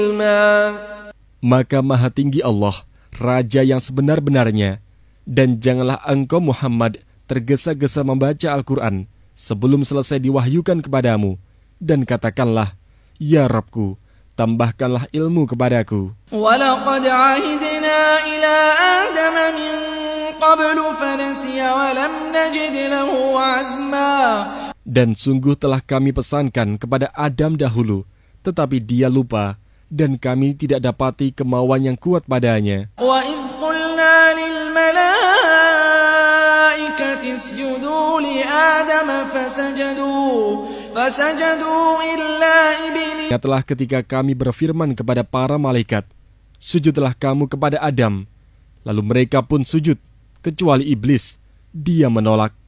Maka Maha Tinggi Allah, Raja yang sebenar-benarnya, dan janganlah engkau Muhammad tergesa-gesa membaca Al-Quran sebelum selesai diwahyukan kepadamu, dan katakanlah, Ya Rabbku, tambahkanlah ilmu kepadaku. وَلَقَدْ عَهِدْنَا إِلَىٰ آدَمَ مِن قَبْلُ فَنَسِيَ وَلَمْ نَجِدْ لَهُ عَزْمًا. Dan sungguh telah kami pesankan kepada Adam dahulu, tetapi dia lupa, dan kami tidak dapati kemauan yang kuat padanya. وَإِذْ قُلْنَا لِلْمَلَائِكَةِ اسْجُدُوا لِآدَمَ فَسَجَدُوا إِلَّا إِبْلِيسَ. Ingatlah ketika kami berfirman kepada para malaikat, sujudlah kamu kepada Adam. Lalu mereka pun sujud, kecuali iblis. Dia menolak.